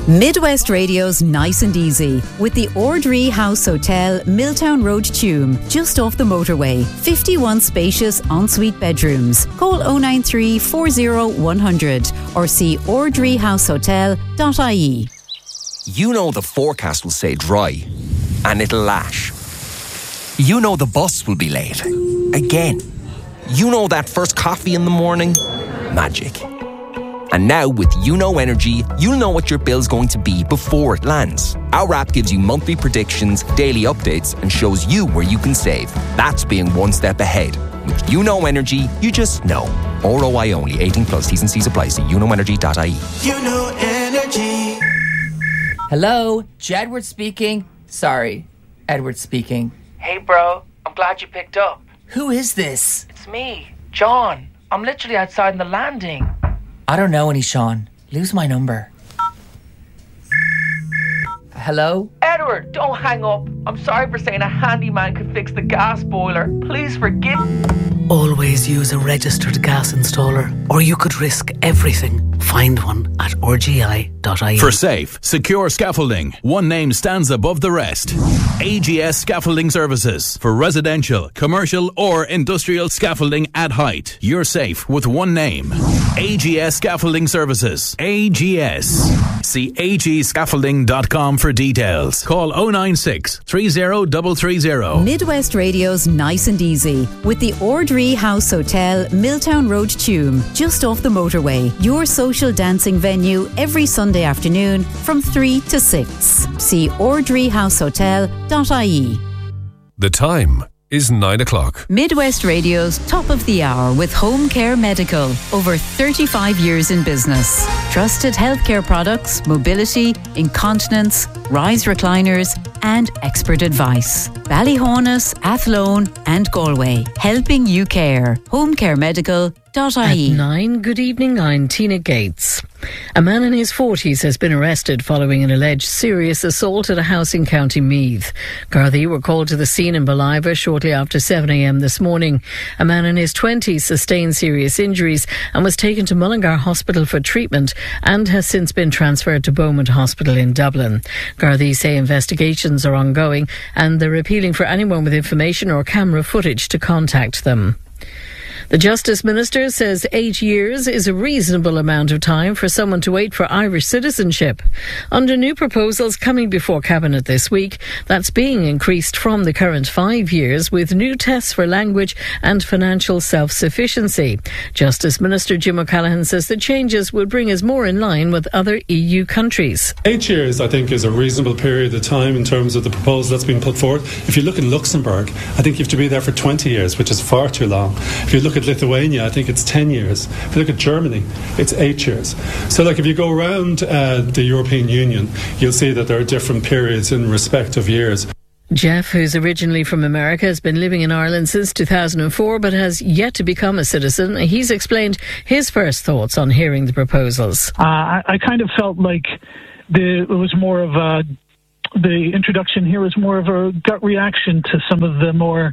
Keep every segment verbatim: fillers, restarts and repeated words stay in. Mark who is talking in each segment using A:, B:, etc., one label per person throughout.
A: Midwest Radio's Nice and Easy with the Ordree House Hotel, Milltown Road, Tuam, just off the motorway. fifty-one spacious ensuite bedrooms. Call oh nine three, four oh, one hundred or see ordree house hotel dot I E.
B: You know the forecast will say dry and it'll lash. You know the bus will be late. Again. You know that first coffee in the morning? Magic. And now with YouKnow Energy, you'll know what your bill's going to be before it lands. Our app gives you monthly predictions, daily updates, and shows you where you can save. That's being one step ahead. With YouKnow Energy, you just know. R O I only, eighteen plus, T's and C's apply. See you know energy dot I E.
C: YouKnow Energy.
D: Hello, Jedward speaking. Sorry, Edward speaking.
E: Hey bro, I'm glad you picked up.
D: Who is this?
E: It's me, John. I'm literally outside in the landing.
D: I don't know any Sean. Lose my number. Hello?
E: Edward, don't hang up. I'm sorry for saying a handyman could fix the gas boiler. Please forgive.
F: Always use a registered gas installer, or you could risk everything. Find one at r g i dot I E.
G: For safe, secure scaffolding, one name stands above the rest. A G S Scaffolding Services. For residential, commercial or industrial scaffolding at height. You're safe with one name. A G S Scaffolding Services. A G S. See a g scaffolding dot com for details. Call oh nine six, three oh, three three oh.
A: Midwest Radio's Nice and Easy with the Ordree House Hotel, Milltown Road, Tuam, just off the motorway. Your social dancing venue every Sunday afternoon from three to six. See ordree house hotel dot I E.
H: The time is nine o'clock.
A: Midwest Radio's Top of the Hour with Home Care Medical. Over thirty-five years in business. Trusted healthcare products, mobility, incontinence, rise recliners and expert advice. Ballyhonus, Athlone and Galway. Helping you care. home care medical dot I E.
I: At nine, good evening, I'm Tina Gates. A man in his forties has been arrested following an alleged serious assault at a house in County Meath. Gardaí were called to the scene in Ballivor shortly after seven a m this morning. A man in his twenties sustained serious injuries and was taken to Mullingar Hospital for treatment and has since been transferred to Beaumont Hospital in Dublin. Gardaí say investigations are ongoing and they're appealing for anyone with information or camera footage to contact them. The Justice Minister says eight years is a reasonable amount of time for someone to wait for Irish citizenship. Under new proposals coming before Cabinet this week, that's being increased from the current five years with new tests for language and financial self-sufficiency. Justice Minister Jim O'Callaghan says the changes would bring us more in line with other E U countries.
J: Eight years, I think, is a reasonable period of time in terms of the proposal that's been put forward. If you look in Luxembourg, I think you have to be there for twenty years, which is far too long. If you look at Lithuania, I think it's ten years. If you look at Germany, it's eight years. So like if you go around uh, the European Union, you'll see that there are different periods in respect of years.
I: Jeff, who's originally from America, has been living in Ireland since two thousand four but has yet to become a citizen. He's explained his first thoughts on hearing the proposals.
K: Uh, I, I kind of felt like the, it was more of a the introduction here was more of a gut reaction to some of the more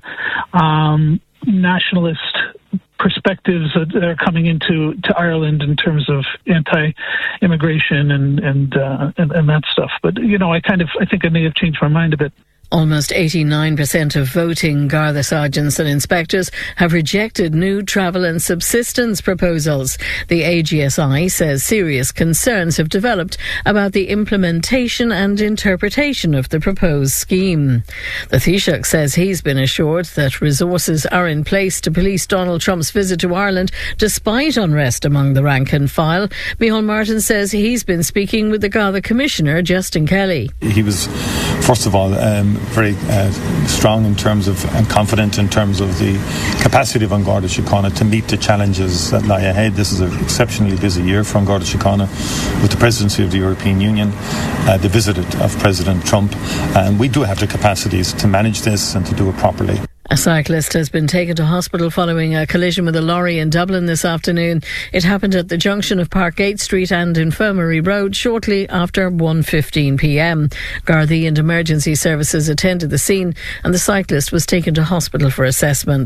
K: um, nationalist perspectives that are coming into to Ireland in terms of anti-immigration and and, uh, and and that stuff. But you know, I kind of I think I may have changed my mind a bit.
I: Almost eighty-nine percent of voting Garda sergeants and inspectors have rejected new travel and subsistence proposals. The A G S I says serious concerns have developed about the implementation and interpretation of the proposed scheme. The Taoiseach says he's been assured that resources are in place to police Donald Trump's visit to Ireland despite unrest among the rank and file. Micheál Martin says he's been speaking with the Garda Commissioner, Justin Kelly.
L: He was, first of all, um, very uh, strong in terms of and confident in terms of the capacity of An Garda Síochána to meet the challenges that lie ahead. This is an exceptionally busy year for An Garda Síochána with the presidency of the European Union, uh, the visit of President Trump, and we do have the capacities to manage this and to do it properly.
I: A cyclist has been taken to hospital following a collision with a lorry in Dublin this afternoon. It happened at the junction of Parkgate Street and Infirmary Road shortly after one fifteen p m. Gardaí and emergency services attended the scene and the cyclist was taken to hospital for assessment.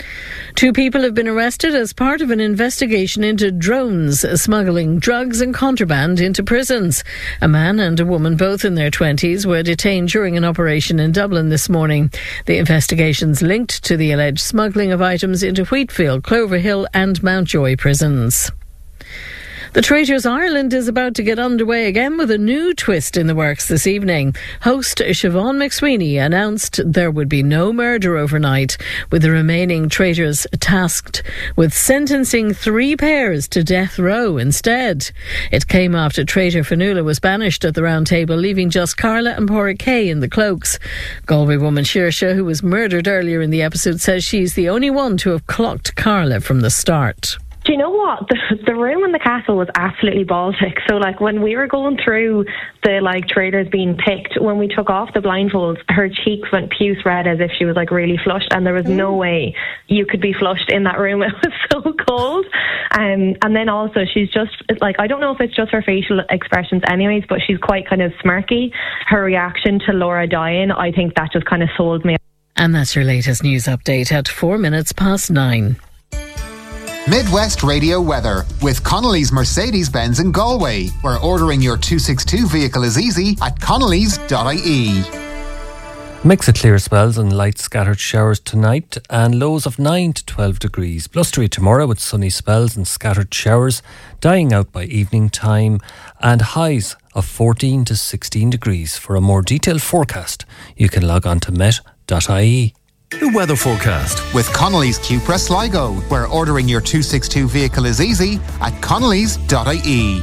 I: Two people have been arrested as part of an investigation into drones smuggling drugs and contraband into prisons. A man and a woman, both in their twenties, were detained during an operation in Dublin this morning. The investigation's linked to the alleged smuggling of items into Wheatfield, Cloverhill and Mountjoy prisons. The Traitors Ireland is about to get underway again with a new twist in the works this evening. Host Siobhan McSweeney announced there would be no murder overnight, with the remaining traitors tasked with sentencing three pairs to death row instead. It came after traitor Fionnuala was banished at the round table, leaving just Carla and Pádraig Kay in the cloaks. Galway woman Saoirse, who was murdered earlier in the episode, says she's the only one to have clocked Carla from the start.
M: Do you know what? The, the room in the castle was absolutely Baltic. So, like, when we were going through the, like, traitors being picked, when we took off the blindfolds, her cheeks went puce red as if she was, like, really flushed, and there was mm. no way you could be flushed in that room. It was so cold. Um, and then also, she's just, like, I don't know if it's just her facial expressions anyways, but she's quite kind of smirky. Her reaction to Laura dying, I think that just kind of sold me.
I: And that's your latest news update at four minutes past nine.
N: Midwest Radio weather with Connolly's Mercedes-Benz in Galway, where ordering your two sixty-two vehicle is easy at connellys dot I E.
O: Mix of clear spells and light scattered showers tonight, and lows of nine to twelve degrees. Blustery tomorrow with sunny spells and scattered showers, dying out by evening time, and highs of fourteen to sixteen degrees. For a more detailed forecast, you can log on to met dot I E.
H: The weather forecast
N: with Connolly's Cupra Sligo, where ordering your two sixty-two vehicle is easy at connellys dot I E.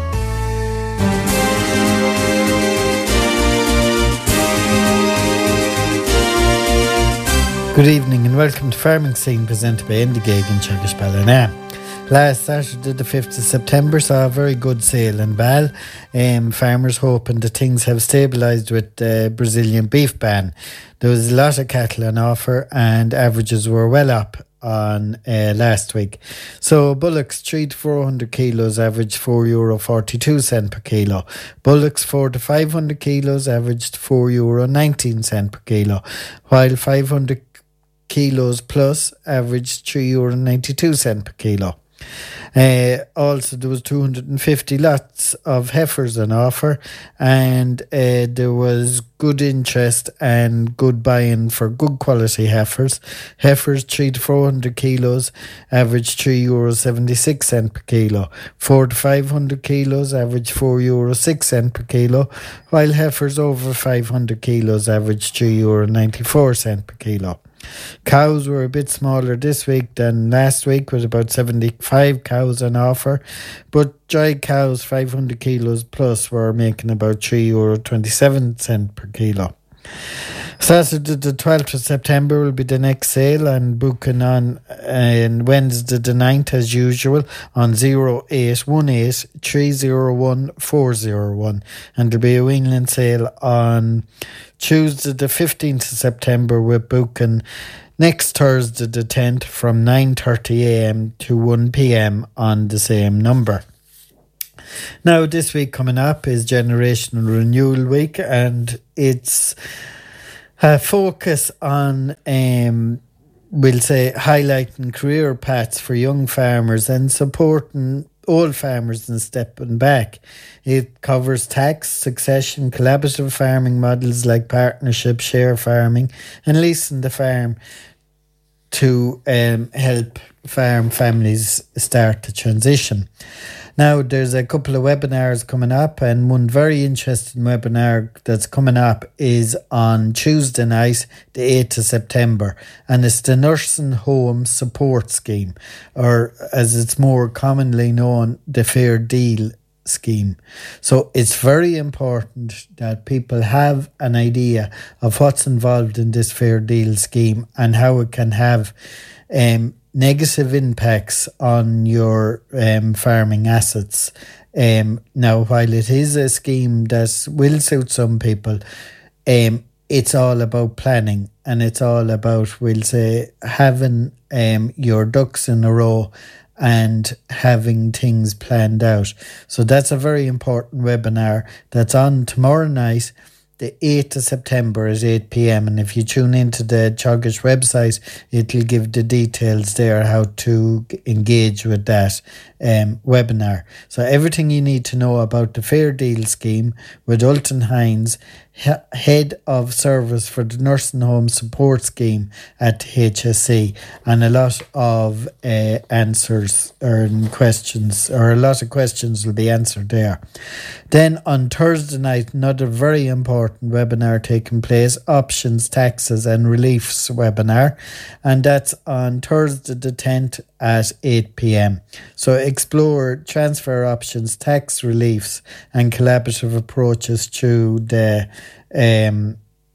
P: Good evening and welcome to Farming Scene, presented by Endigag and Teagasc Ballina. Last Saturday, the fifth of September, saw a very good sale in Ball. Um, farmers hoping that things have stabilised with the Brazilian beef ban. There was a lot of cattle on offer and averages were well up on uh, last week. So bullocks three to four hundred kilos averaged four euro forty-two cent per kilo. Bullocks four to five hundred kilos averaged four euro nineteen cent per kilo, while five hundred kilos plus averaged three euro ninety-two cent per kilo. Uh, also, there was two hundred fifty lots of heifers on offer, and uh, there was good interest and good buy-in for good quality heifers. Heifers three to four hundred kilos averaged three euro seventy-six cent per kilo. Four to five hundred kilos averaged four euro six cent per kilo, while heifers over five hundred kilos averaged three euro ninety-four cent per kilo. Cows were a bit smaller this week than last week, with about seventy-five cows on offer, but dry cows five hundred kilos plus were making about three euro twenty-seven cent per kilo. Saturday the twelfth of September will be the next sale, and booking on uh, Wednesday the ninth as usual on zero eight one eight three zero one four zero one, and there'll be a weanling sale on Tuesday the fifteenth of September with booking next Thursday the tenth from nine thirty a m to one p m on the same number. Now, this week coming up is Generational Renewal Week, and it's a focus on, um, we'll say, highlighting career paths for young farmers and supporting old farmers and stepping back. It covers tax, succession, collaborative farming models like partnership, share farming, and leasing the farm to um, help farm families start the transition. Now, there's a couple of webinars coming up, and one very interesting webinar that's coming up is on Tuesday night, the eighth of September, and it's the Nursing Home Support Scheme, or as it's more commonly known, the Fair Deal Scheme. So it's very important that people have an idea of what's involved in this Fair Deal Scheme and how it can have um, negative impacts on your um, farming assets. Um, now, while it is a scheme that will suit some people, um, it's all about planning, and it's all about, we'll say, having um, your ducks in a row and having things planned out. So that's a very important webinar that's on tomorrow night, the eighth of September at eight p.m. And if you tune into the Teagasc website, it'll give the details there how to engage with that um, webinar. So everything you need to know about the Fair Deal scheme with Ultan Hines, Head of Service for the Nursing Home Support Scheme at H S C, and a lot of uh, answers or questions, or a lot of questions will be answered there. Then on Thursday night, another very important webinar taking place, Options, Taxes and Reliefs webinar, and that's on Thursday the tenth at eight p.m. So explore transfer options, tax reliefs and collaborative approaches to the um,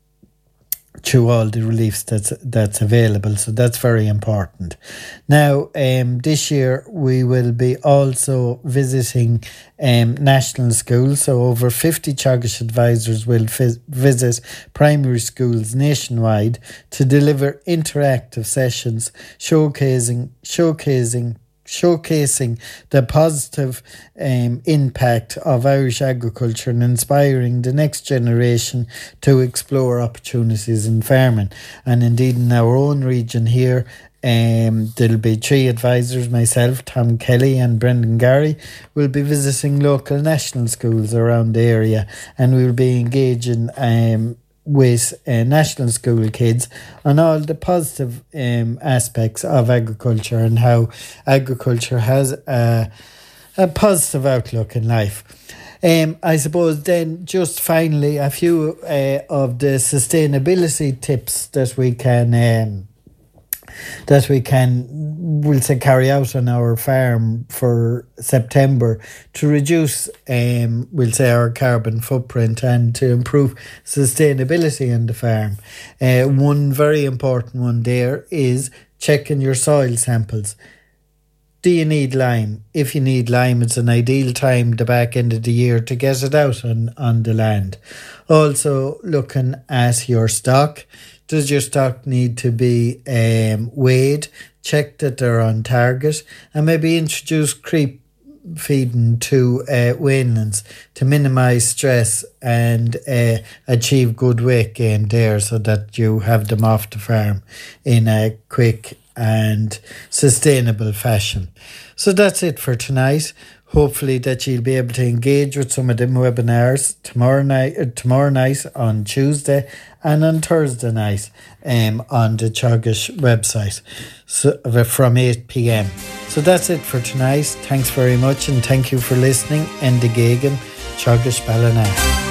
P: to all the reliefs that's that's available. So that's very important. Now, um, this year we will be also visiting um, national schools. So over fifty Teagasc advisors will f- visit primary schools nationwide to deliver interactive sessions showcasing showcasing showcasing the positive um, impact of Irish agriculture and inspiring the next generation to explore opportunities in farming. And indeed in our own region here, um, there'll be three advisors, myself, Tom Kelly and Brendan Gary, will be visiting local national schools around the area, and we'll be engaging um, with uh, national school kids on all the positive um, aspects of agriculture and how agriculture has a, a positive outlook in life. Um, I suppose then just finally a few uh, of the sustainability tips that we can um, that we can we'll say carry out on our farm for September to reduce um, we'll say our carbon footprint and to improve sustainability in the farm. Uh, one very important one there is checking your soil samples. Do you need lime? If you need lime, it's an ideal time, the back end of the year, to get it out on, on the land. Also looking at your stock. Does your stock need to be um, weighed? Check that they're on target, and maybe introduce creep feeding to uh, weanlings to minimise stress and uh, achieve good weight gain there, so that you have them off the farm in a quick and sustainable fashion. So that's it for tonight. Hopefully that you'll be able to engage with some of them webinars tomorrow night, uh, tomorrow night on Tuesday and on Thursday night um, on the Teagasc website so, uh, from eight p.m. So that's it for tonight. Thanks very much and thank you for listening. Enda Gagan, Teagasc Ballina.